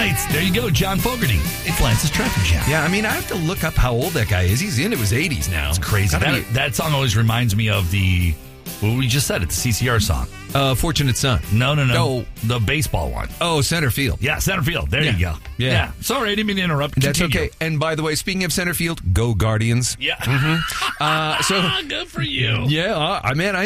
right. There you go, John Fogerty. It's Lance's Traffic Jam. Yeah, I mean, I have to look up how old that guy is. He's into his 80s now. It's crazy. That song always reminds me of what we just said. It's a CCR song. Fortunate Son. No. Oh. The baseball one. Oh, center field. Yeah, center field. There you go. Yeah. Sorry, I didn't mean to interrupt. That's Continue. okay. And by the way, speaking of center field, go Guardians. Yeah. So Good for you. Yeah, I